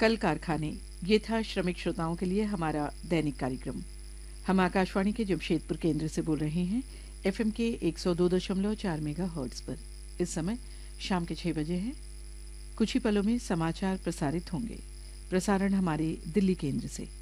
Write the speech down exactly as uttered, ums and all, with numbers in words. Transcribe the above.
कल कारखाने, ये था श्रमिक श्रोताओं के लिए हमारा दैनिक कार्यक्रम। हम आकाशवाणी के जमशेदपुर केंद्र से बोल रहे हैं, एफएम के एक सौ दो दशमलव चार मेगा हर्ट्ज पर। इस समय शाम के छह बजे हैं। कुछ ही पलों में समाचार प्रसारित होंगे। प्रसारण हमारे दिल्ली केंद्र से।